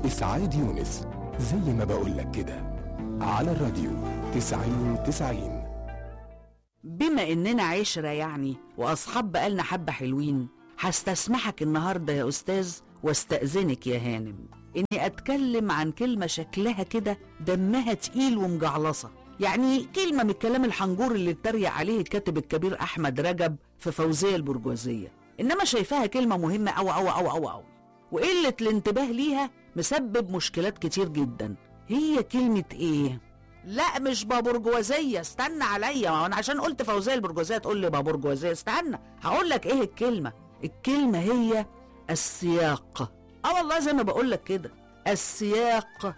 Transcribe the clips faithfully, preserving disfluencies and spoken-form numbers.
إسعاد يونس، زي ما بقولك كده، على الراديو تسعين تسعين. بما إننا عشرة يعني وأصحاب بقالنا حبة حلوين، هستسمحك النهاردة يا أستاذ واستأذنك يا هانم إني أتكلم عن كلمة شكلها كده دمها تقيل ومجعلصة، يعني كلمة من الكلام الحنجور اللي اتريق عليه الكاتب الكبير أحمد رجب في فوزية البرجوازية، إنما شايفاها كلمة مهمة أوي أوي أوي أوي أوي، وقلة الانتباه ليها مسبب مشكلات كتير جدا. هي كلمة إيه؟ لا مش بابرجوازية، استنى عليا، ما انا عشان قلت فوزية البرجوازية تقول لي بابرجوازية، استنى هقول لك ايه الكلمة. الكلمة هي السياق. اه والله زي ما بقول لك كده، السياق.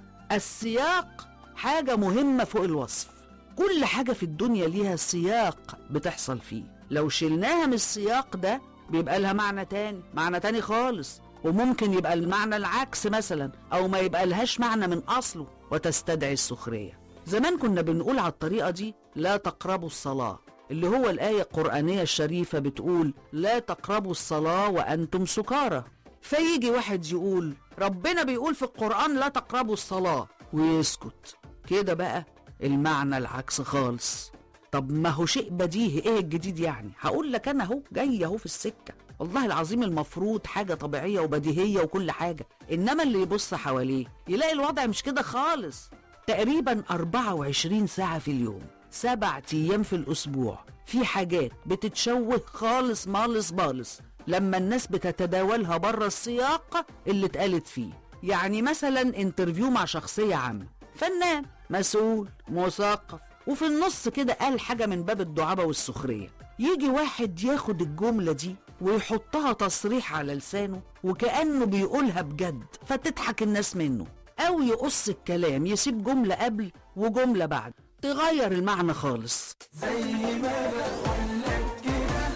السياق حاجة مهمة فوق الوصف. كل حاجة في الدنيا ليها سياق بتحصل فيه، لو شلناها من السياق ده بيبقى لها معنى تاني، معنى تاني خالص، وممكن يبقى المعنى العكس مثلا، او ما يبقى لهاش معنى من اصله وتستدعي السخرية. زمان كنا بنقول على الطريقة دي لا تقربوا الصلاة، اللي هو الآية القرآنية الشريفة بتقول لا تقربوا الصلاة وأنتم سكارى، فيجي واحد يقول ربنا بيقول في القرآن لا تقربوا الصلاة ويسكت كده، بقى المعنى العكس خالص. طب ما هو شيء بديهي، ايه الجديد يعني؟ هقول لك انا اهو جاي اهو في السكة، والله العظيم المفروض حاجة طبيعية وبديهية وكل حاجة، انما اللي يبص حواليه يلاقي الوضع مش كده خالص. تقريبا أربعة وعشرين ساعة في اليوم، سبعة أيام في الأسبوع، في حاجات بتتشوه خالص مالص بالص لما الناس بتتداولها بره السياق اللي اتقالت فيه. يعني مثلا انترفيو مع شخصية عامة، فنان مسؤول مثقف، وفي النص كده قال حاجة من باب الدعابة والسخرية، يجي واحد ياخد الجملة دي ويحطها تصريح على لسانه وكأنه بيقولها بجد فتضحك الناس منه، أو يقص الكلام يسيب جملة قبل وجملة بعد تغير المعنى خالص. زي ما بقولك كده.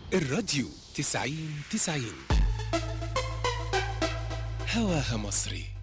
الراديو تسعين تسعين، هواها مصري.